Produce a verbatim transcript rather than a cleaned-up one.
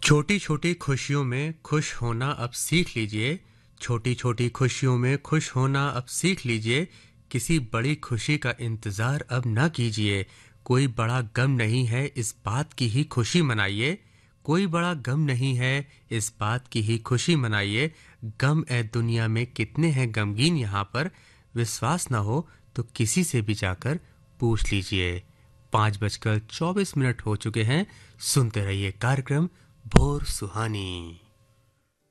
छोटी छोटी खुशियों में खुश होना अब सीख लीजिए। छोटी छोटी खुशियों में खुश होना अब सीख लीजिए। किसी बड़ी खुशी का इंतज़ार अब ना कीजिए। कोई बड़ा गम नहीं है, इस बात की ही खुशी मनाइए। कोई बड़ा गम नहीं है, इस बात की ही खुशी मनाइए। गम ए दुनिया में कितने हैं गमगीन यहाँ पर। विश्वास ना हो तो किसी से भी जाकर पूछ लीजिए। पाँच बजकर चौबीस मिनट हो चुके हैं। सुनते रहिए कार्यक्रम भोर सुहानी।